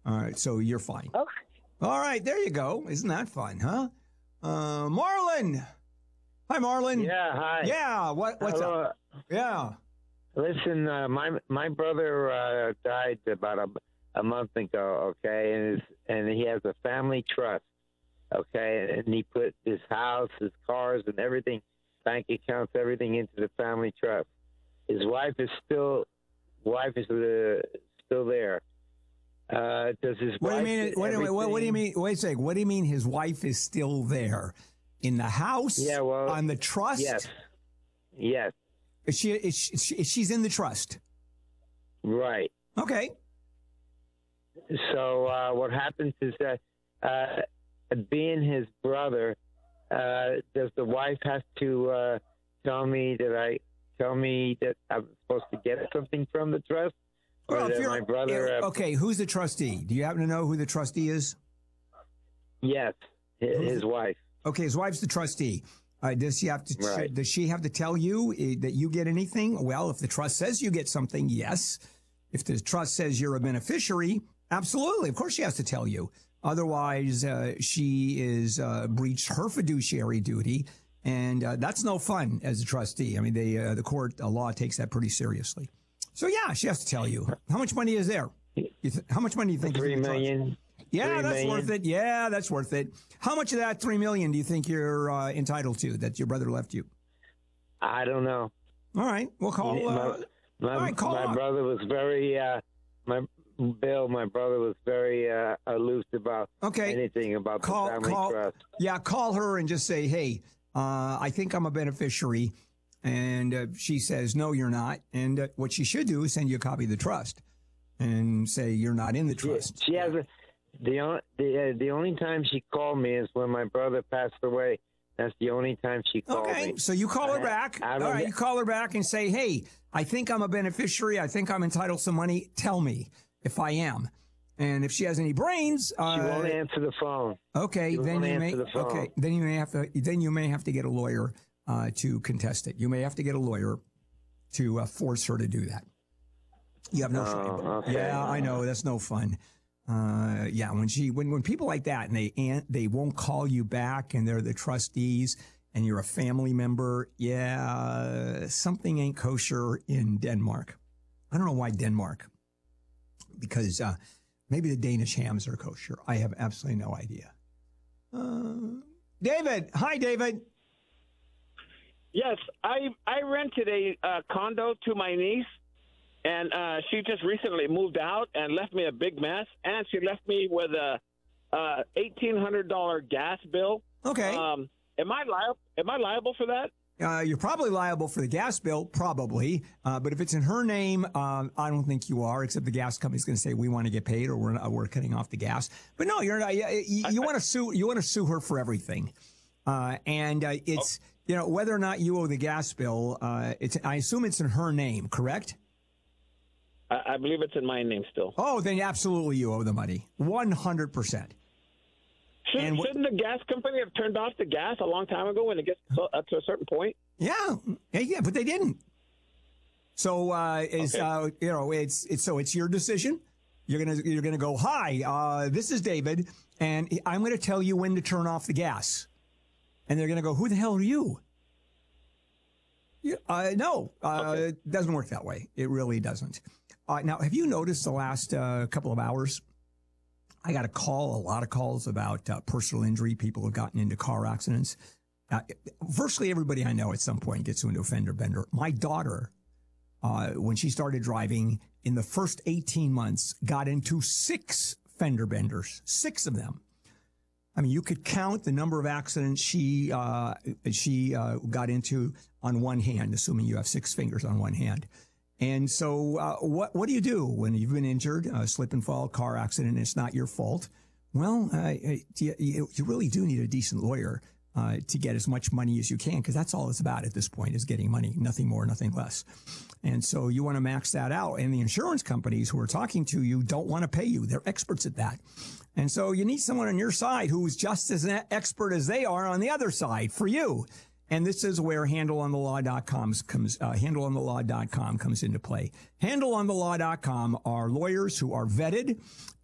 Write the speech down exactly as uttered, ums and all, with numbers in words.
All right, so you're fine. Okay. All right, there you go. Isn't that fun, huh? Uh, Marlon. Hi, Marlon. Yeah, hi. Yeah, what, what's Hello. up? Yeah. Listen, uh, my my brother uh, died about a, a month ago, okay, and his, and he has a family trust, okay, and he put his house, his cars, and everything, bank accounts, everything into the family trust. His wife is still, wife is uh, still there. Uh, does his What do you wife mean? What, everything... what, what do you mean? Wait a second. What do you mean his wife is still there in the house? Yeah, well, on the trust. Yes, yes. Is she? Is she? Is she's in the trust. Right. Okay. So uh, what happens is that, uh, being his brother, uh, does the wife have to uh, tell me that I tell me that I'm supposed to get something from the trust? Or Well, if that you're, my brother? Uh, okay, who's the trustee? Do you happen to know who the trustee is? Yes, his, his wife. Okay, his wife's the trustee. Uh, does she have to? Right. Does she have to tell you uh, that you get anything? Well, if the trust says you get something, yes. If the trust says you're a beneficiary, absolutely. Of course, she has to tell you. Otherwise, uh, she is uh, breached her fiduciary duty, and uh, that's no fun as a trustee. I mean, they, uh, the court uh, law takes that pretty seriously. So yeah, she has to tell you. How much money is there? You th- how much money do you think? Three is in the trust? million. Yeah, Three that's million. worth it. Yeah, that's worth it. How much of that three million do you think you're uh, entitled to that your brother left you? I don't know. All right, we'll call. Uh, my my, all right, call my up. brother was very uh, my Bill. My brother was very uh, aloof about Okay. anything about call, the family call, trust. Yeah, call her and just say, hey, uh, I think I'm a beneficiary. And uh, she says, no, you're not. And uh, what she should do is send you a copy of the trust and say you're not in the trust. She, she has a, the only the, uh, the only time she called me is when my brother passed away. That's the only time she called Okay, me. so you call her I- back. I All don't right, get- you call her back and say, hey, I think I'm a beneficiary. I think I'm entitled to some money. Tell me if I am. And if she has any brains, uh, She won't answer the phone. okay, She then won't you may answer the phone. okay, then you may have to then you may have to get a lawyer uh, to contest it. You may have to get a lawyer to uh, force her to do that. You have no Oh, choice. okay. Yeah, I know that's no fun. Uh, yeah, when she when when people like that and they and they won't call you back and they're the trustees and you're a family member, yeah, something ain't kosher in Denmark. I don't know why Denmark, because uh, maybe the Danish hams are kosher. I have absolutely no idea. Uh, David, hi, David. Yes, I I rented a uh, condo to my niece, and uh, she just recently moved out and left me a big mess, and she left me with a uh, eighteen hundred dollar gas bill. Okay. Um, am I liable? Am I liable for that? Uh, you're probably liable for the gas bill, probably. Uh, but if it's in her name, um, I don't think you are, except the gas company's going to say we want to get paid or we're not, we're cutting off the gas. But no, you're not. You, you want to sue. You want to sue her for everything. Uh, and uh, it's you know whether or not you owe the gas bill. Uh, it's I assume it's in her name, correct? I, I believe it's in my name still. Oh, then absolutely you owe the money, one hundred percent. Should, And wh- shouldn't the gas company have turned off the gas a long time ago when it gets so, up to a certain point? Yeah, yeah, yeah, but they didn't. So uh, is Okay. uh, you know it's it's so it's your decision. You're gonna you're gonna go hi. Uh, this is David, and I'm gonna tell you when to turn off the gas. And they're gonna go, who the hell are you? Yeah, uh, no, uh, Okay. it doesn't work that way. It really doesn't. Uh, now, have you noticed the last uh, couple of hours? I got a call, a lot of calls about uh, personal injury. People have gotten into car accidents. Uh, virtually everybody I know at some point gets into a fender bender. My daughter, uh, when she started driving in the first eighteen months, got into six fender benders, six of them. I mean, you could count the number of accidents she uh, she uh, got into on one hand, assuming you have six fingers on one hand. And so uh, what what do you do when you've been injured, a slip and fall, car accident, and it's not your fault? Well, uh, you, you really do need a decent lawyer uh, to get as much money as you can, because that's all it's about at this point, is getting money, nothing more, nothing less. And so you want to max that out. And the insurance companies who are talking to you don't want to pay you. They're experts at that. And so you need someone on your side who's just as expert as they are on the other side for you. And this is where handle on the law dot com comes, uh, handle on the law dot com comes into play. handle on the law dot com are lawyers who are vetted